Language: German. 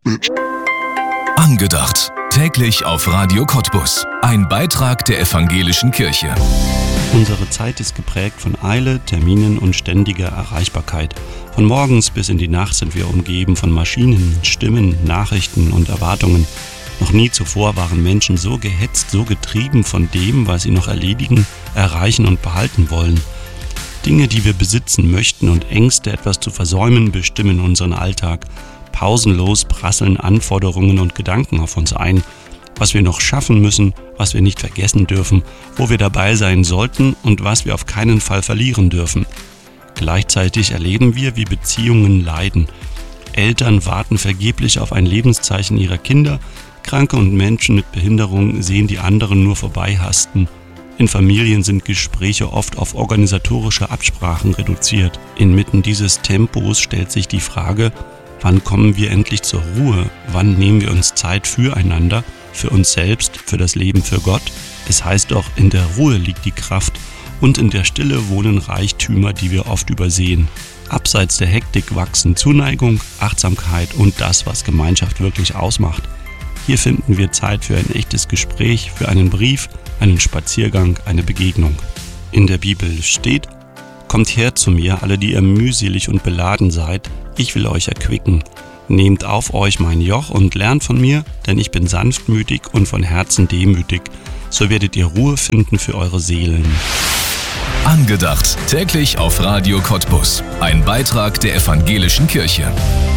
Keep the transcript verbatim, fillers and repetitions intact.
Angedacht. Täglich auf Radio Cottbus. Ein Beitrag der Evangelischen Kirche. Unsere Zeit ist geprägt von Eile, Terminen und ständiger Erreichbarkeit. Von morgens bis in die Nacht sind wir umgeben von Maschinen, Stimmen, Nachrichten und Erwartungen. Noch nie zuvor waren Menschen so gehetzt, so getrieben von dem, was sie noch erledigen, erreichen und behalten wollen. Dinge, die wir besitzen möchten und Ängste, etwas zu versäumen, bestimmen unseren Alltag. Pausenlos prasseln Anforderungen und Gedanken auf uns ein. Was wir noch schaffen müssen, was wir nicht vergessen dürfen, wo wir dabei sein sollten und was wir auf keinen Fall verlieren dürfen. Gleichzeitig erleben wir, wie Beziehungen leiden. Eltern warten vergeblich auf ein Lebenszeichen ihrer Kinder. Kranke und Menschen mit Behinderung sehen die anderen nur vorbeihasten. In Familien sind Gespräche oft auf organisatorische Absprachen reduziert. Inmitten dieses Tempos stellt sich die Frage, wann kommen wir endlich zur Ruhe? Wann nehmen wir uns Zeit füreinander, für uns selbst, für das Leben, für Gott? Es heißt doch, in der Ruhe liegt die Kraft und in der Stille wohnen Reichtümer, die wir oft übersehen. Abseits der Hektik wachsen Zuneigung, Achtsamkeit und das, was Gemeinschaft wirklich ausmacht. Hier finden wir Zeit für ein echtes Gespräch, für einen Brief, einen Spaziergang, eine Begegnung. In der Bibel steht: Kommt her zu mir, alle, die ihr mühselig und beladen seid, ich will euch erquicken. Nehmt auf euch mein Joch und lernt von mir, denn ich bin sanftmütig und von Herzen demütig. So werdet ihr Ruhe finden für eure Seelen. Angedacht. Täglich auf Radio Cottbus. Ein Beitrag der Evangelischen Kirche.